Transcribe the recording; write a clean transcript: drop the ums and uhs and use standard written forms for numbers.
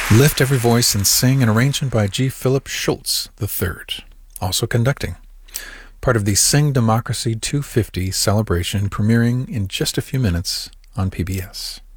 Lift Every Voice and Sing, an arrangement by G. Philip Schultz III, also conducting. Part of the Sing Democracy 250 celebration, premiering in just a few minutes on PBS.